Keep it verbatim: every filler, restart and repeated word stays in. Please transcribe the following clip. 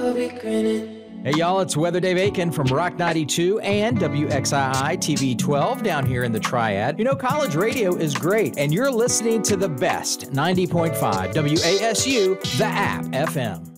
I'll be grinning. Hey, y'all, it's Weather Dave Aiken from Rock ninety-two and W X I I T V twelve down here in the Triad. You know, college radio is great, and you're listening to the best ninety point five W A S U, the app F M.